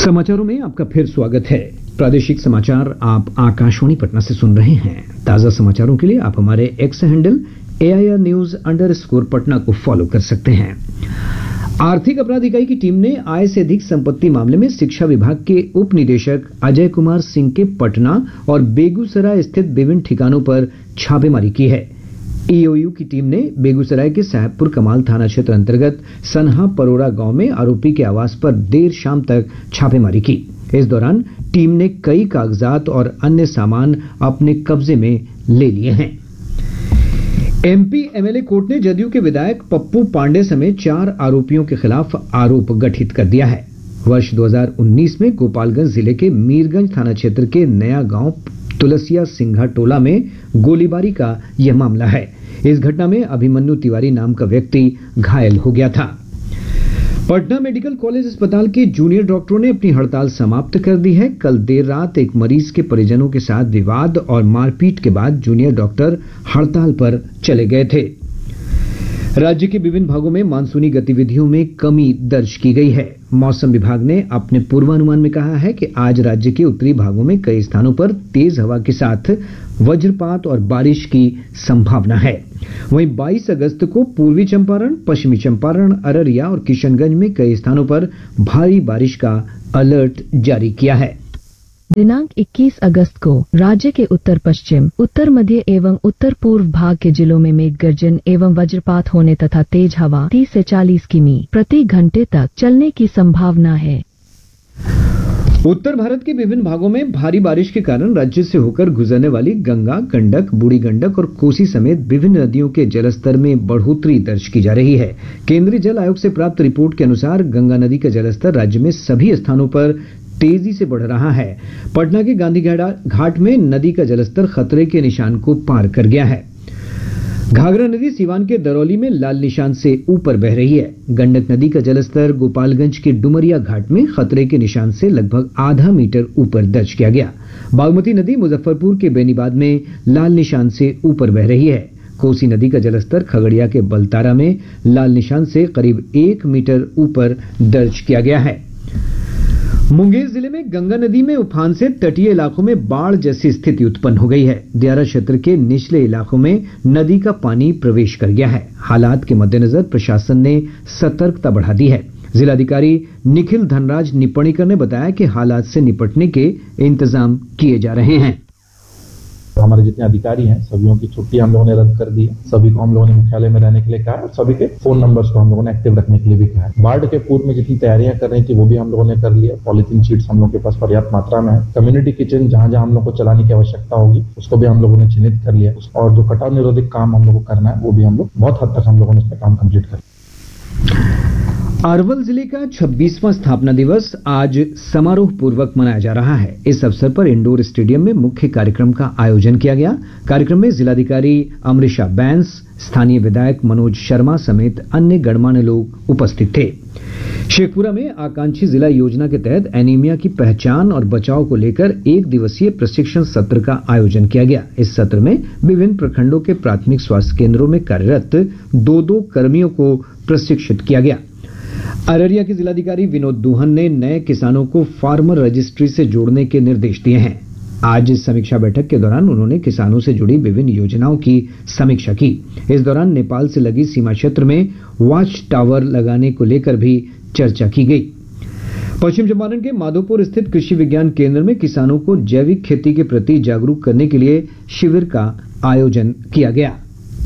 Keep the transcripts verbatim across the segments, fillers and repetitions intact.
समाचारों में आपका फिर स्वागत है। प्रादेशिक समाचार आप आकाशवाणी पटना से सुन रहे हैं। ताजा समाचारों के लिए आप हमारे x handle AIR news under score Patna को फॉलो कर सकते हैं। आर्थिक अपराध इकाई की टीम ने आय से अधिक संपत्ति मामले में शिक्षा विभाग के उप निदेशक अजय कुमार सिंह के पटना और बेगूसराय स्थित विभिन्न ठिकानों पर छापेमारी की है। ईओयू की टीम ने बेगूसराय के साहेबपुर कमाल थाना क्षेत्र अंतर्गत सनहा परोड़ा गांव में आरोपी के आवास पर देर शाम तक छापेमारी की। इस दौरान टीम ने कई कागजात और अन्य सामान अपने कब्जे में ले लिए हैं। एमपी एमएलए कोर्ट ने जदयू के विधायक पप्पू पांडे समेत चार आरोपियों के खिलाफ आरोप गठित कर दिया है। वर्ष दो हज़ार उन्नीस में गोपालगंज जिले के मीरगंज थाना क्षेत्र के नया गांव तुलसिया सिंघा टोला में गोलीबारी का यह मामला है। इस घटना में अभिमन्यु तिवारी नाम का व्यक्ति घायल हो गया था। पटना मेडिकल कॉलेज अस्पताल के जूनियर डॉक्टरों ने अपनी हड़ताल समाप्त कर दी है। कल देर रात एक मरीज के परिजनों के साथ विवाद और मारपीट के बाद जूनियर डॉक्टर हड़ताल पर चले गए थे। राज्य के विभिन्न भागों में मानसूनी गतिविधियों में कमी दर्ज की गई है। मौसम विभाग ने अपने पूर्वानुमान में कहा है कि आज राज्य के उत्तरी भागों में कई स्थानों पर तेज हवा के साथ वज्रपात और बारिश की संभावना है। वहीं बाईस अगस्त को पूर्वी चंपारण, पश्चिमी चंपारण, अररिया और किशनगंज में कई स्थानों पर भारी बारिश का अलर्ट जारी किया है। दिनांक इक्कीस अगस्त को राज्य के उत्तर पश्चिम, उत्तर मध्य एवं उत्तर पूर्व भाग के जिलों में मेघ गर्जन एवं वज्रपात होने तथा तेज हवा तीस से चालीस किमी प्रति घंटे तक चलने की संभावना है। उत्तर भारत के विभिन्न भागों में भारी बारिश के कारण राज्य से होकर गुजरने वाली गंगा, गंडक, बूढ़ी गंडक और कोसी समेत विभिन्न नदियों के जलस्तर में बढ़ोतरी दर्ज की जा रही है। केंद्रीय जल आयोग से प्राप्त रिपोर्ट के अनुसार गंगा नदी का जलस्तर राज्य में सभी स्थानों पर तेजी से बढ़ रहा है। पटना के गांधी घाट में नदी का जलस्तर खतरे के निशान को पार कर गया है। घाघरा नदी सीवान के दरौली में लाल निशान से ऊपर बह रही है। गंडक नदी का जलस्तर गोपालगंज के डुमरिया घाट में खतरे के निशान से लगभग आधा मीटर ऊपर दर्ज किया गया। बागमती नदी मुजफ्फरपुर के बेनीबाद में लाल निशान से ऊपर बह रही है। कोसी नदी का जलस्तर खगड़िया के बलतारा में लाल निशान से करीब एक मीटर ऊपर दर्ज किया गया है। मुंगेर जिले में गंगा नदी में उफान से तटीय इलाकों में बाढ़ जैसी स्थिति उत्पन्न हो गई है। दियारा क्षेत्र के निचले इलाकों में नदी का पानी प्रवेश कर गया है। हालात के मद्देनजर प्रशासन ने सतर्कता बढ़ा दी है। जिलाधिकारी निखिल धनराज निपणीकर ने बताया कि हालात से निपटने के इंतजाम किए जा रहे हैं। हमारे जितने अधिकारी हैं सभी की छुट्टी हम लोगों ने रद्द कर दी है। सभी को हम लोगों ने मुख्यालय में रहने के लिए कहा है और सभी के फोन नंबर्स को हम लोगों ने एक्टिव रखने के लिए भी कहा है। बाढ़ के पूर्व में जितनी तैयारियां कर रही थी वो भी हम लोगों ने कर लिया। पॉलिथीन शीट्स हम लोग के पास पर्याप्त मात्रा में है। कम्युनिटी किचन जहां जहां हम लोग को चलाने की आवश्यकता होगी उसको भी हम लोगों ने चिन्हित कर लिया और जो कटाव निरोधक काम हम लोग को करना है वो भी हम लोग बहुत हद तक हम लोगों ने उसमें काम कम्प्लीट कर लिया। अरवल जिले का छब्बीसवां स्थापना दिवस आज समारोह पूर्वक मनाया जा रहा है। इस अवसर पर इंडोर स्टेडियम में मुख्य कार्यक्रम का आयोजन किया गया। कार्यक्रम में जिलाधिकारी अमृशा बैंस, स्थानीय विधायक मनोज शर्मा समेत अन्य गणमान्य लोग उपस्थित थे। शेखपुरा में आकांक्षी जिला योजना के तहत एनीमिया की पहचान और बचाव को लेकर एक दिवसीय प्रशिक्षण सत्र का आयोजन किया गया। इस सत्र में विभिन्न प्रखंडों के प्राथमिक स्वास्थ्य केंद्रों में कार्यरत दो दो कर्मियों को प्रशिक्षित किया गया। अररिया के जिलाधिकारी विनोद दुहन ने नए किसानों को फार्मर रजिस्ट्री से जोड़ने के निर्देश दिए हैं। आज समीक्षा बैठक के दौरान उन्होंने किसानों से जुड़ी विभिन्न योजनाओं की समीक्षा की। इस दौरान नेपाल से लगी सीमा क्षेत्र में वॉच टावर लगाने को लेकर भी चर्चा की गई। पश्चिम चंपारण के माधोपुर स्थित कृषि विज्ञान केंद्र में किसानों को जैविक खेती के प्रति जागरूक करने के लिए शिविर का आयोजन किया गया।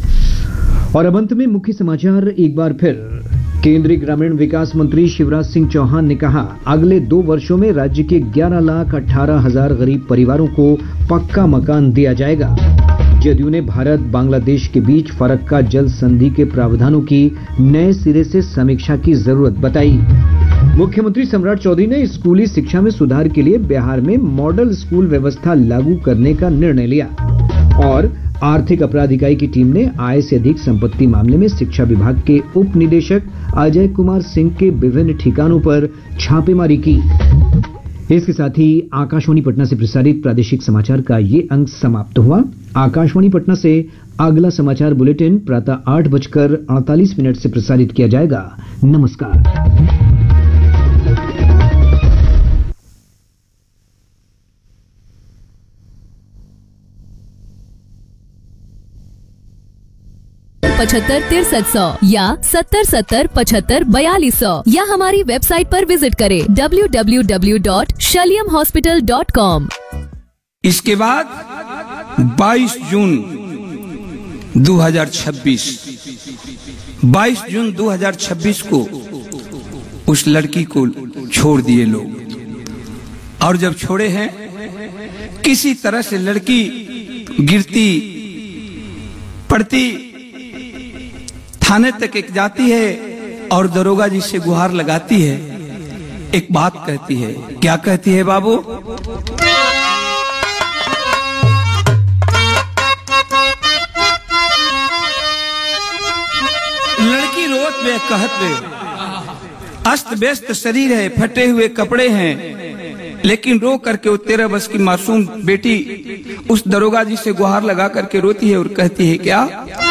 और अब अंत में मुख्य समाचार एक बार फिर। केंद्रीय ग्रामीण विकास मंत्री शिवराज सिंह चौहान ने कहा, अगले दो वर्षों में राज्य के ग्यारह लाख अठारह हजार गरीब परिवारों को पक्का मकान दिया जाएगा। जदयू ने भारत बांग्लादेश के बीच फरक्का जल संधि के प्रावधानों की नए सिरे से समीक्षा की जरूरत बताई। मुख्यमंत्री सम्राट चौधरी ने स्कूली शिक्षा में सुधार के लिए बिहार में मॉडल स्कूल व्यवस्था लागू करने का निर्णय लिया। और आर्थिक अपराध इकाई की टीम ने आय से अधिक संपत्ति मामले में शिक्षा विभाग के उप निदेशक अजय कुमार सिंह के विभिन्न ठिकानों पर छापेमारी की। इसके साथ ही आकाशवाणी पटना से प्रसारित प्रादेशिक समाचार का ये अंक समाप्त हुआ। आकाशवाणी पटना से अगला समाचार बुलेटिन प्रातः आठ बजकर अड़तालीस मिनट से प्रसारित किया जाएगा। नमस्कार। पचहत्तर तिरसठ सौ या सत्तर सत्तर पचहत्तर बयालीस सौ या हमारी वेबसाइट पर विजिट करें W W W dot शलियम hospital dot com. इसके बाद बाईस जून दो हज़ार छब्बीस बाईस जून दो हज़ार छब्बीस को उस लड़की को छोड़ दिए लोग। और जब छोड़े हैं, किसी तरह से लड़की गिरती पड़ती थाने तक एक जाती है और दरोगा जी से गुहार लगाती है, एक बात कहती है। क्या कहती है बाबू? लड़की रोत में कहत में, अस्त व्यस्त शरीर है, फटे हुए कपड़े हैं, लेकिन रो करके वो तेरह वर्ष की मासूम बेटी उस दरोगा जी से गुहार लगा करके रोती है और कहती है क्या?